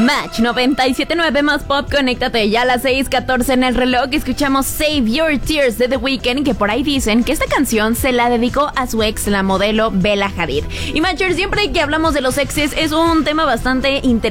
Match 97.9 más pop, conéctate ya a las 6:14 en el reloj. Escuchamos Save Your Tears de The Weeknd, que por ahí dicen que esta canción se la dedicó a su ex, la modelo Bella Hadid. Y Matcher, siempre que hablamos de los exes es un tema bastante interesante